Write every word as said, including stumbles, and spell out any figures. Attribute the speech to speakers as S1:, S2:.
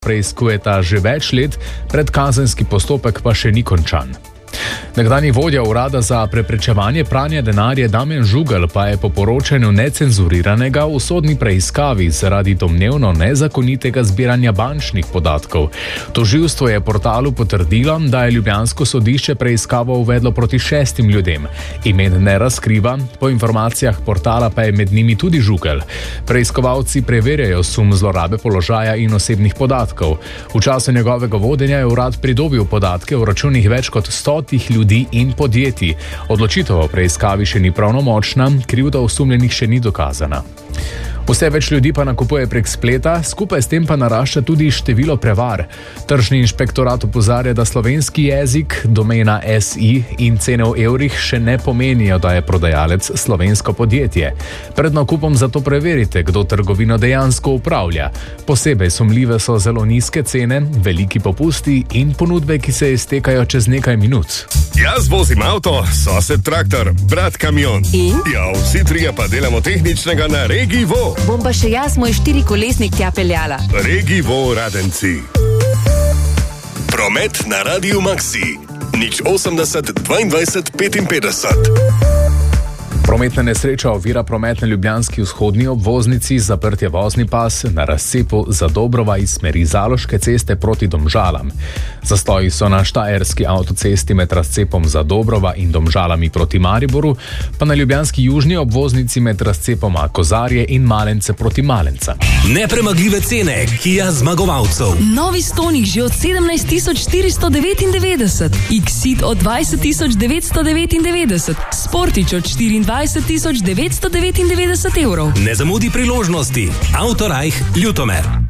S1: preiskujeta že več let, predkazenski postopek pa še ni končan. Nekdanji vodja urada za preprečevanje pranja denarja Damjan Žugelj pa je po poročanju necenzuriranega v sodni preiskavi zaradi domnevno nezakonitega zbiranja bančnih podatkov. Tožilstvo je portalu potrdilo, da je ljubljansko sodišče preiskavo uvedlo proti šestim ljudem. Imen ne razkriva, po informacijah portala pa je med njimi tudi Žugelj. Preiskovalci preverjajo sum zlorabe položaja in osebnih podatkov. V času njegovega vodenja je urad pridobil podatke o računih več kot stotih ljudi in podjetij. Odločitev o preiskavi še ni pravnomočna, krivda osumljenih še ni dokazana. Vse več ljudi pa nakupuje prek spleta, skupaj s tem pa narašča tudi število prevar. Tržni inšpektorat opozarja, da slovenski jezik, domena S I in cene v evrih še ne pomenijo, da je prodajalec slovensko podjetje. Pred nakupom zato preverite, kdo trgovino dejansko upravlja. Posebej sumljive so zelo nizke cene, veliki popusti in ponudbe, ki se iztekajo čez nekaj minut.
S2: Jaz vozim avto, sosed traktor, brat kamion.
S3: In?
S2: Ja, vsi trije pa delamo tehničnega na Regi Vo.
S3: Bom pa še jaz moj štirikolesnik tja peljala.
S2: Regi Vo Radenci. Promet na Radiu Maxi. Nič osemdeset dvaindvajset petinpetdeset.
S1: Prometna nesreča ovira promet na ljubljanski vzhodni obvoznici, zaprtje vozni pas na razcepu Zadobrova iz smeri Zaloške ceste proti Domžalam. Zastoji so na štajerski avtocesti med razcepom Zadobrova in Domžalami proti Mariboru, pa na ljubljanski južni obvoznici med razcepoma Kozarje in Malence proti Malencem.
S4: Nepremagljive cene Kia zmagovalcev.
S5: Novi Stonic že od sedemnajst tisoč štiristo devetindevetdeset, Exit od dvajset tisoč devetsto devetindevetdeset, Sportič od štiriindvajset tisoč devetsto devetindevetdeset evrov.
S4: Ne zamudi priložnosti. Autorajh Ljutomer.